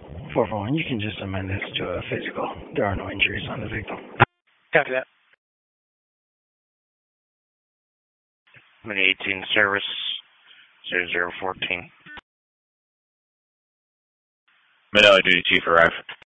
441, you can just amend this to a physical. There are no injuries on the victim. Copy that. Mini 18 service 0014. Manila Duty Chief arrive.